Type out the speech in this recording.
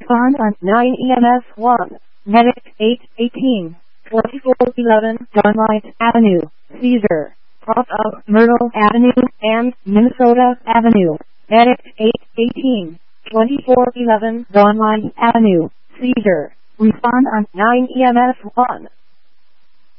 Respond on 9 EMS 1. Medic 818. 2411 Dunlight Avenue, Cedar, off of Myrtle Avenue and Minnesota Avenue. Medic 818. 2411 Dunlight Avenue, Cedar. Respond on 9 EMS 1.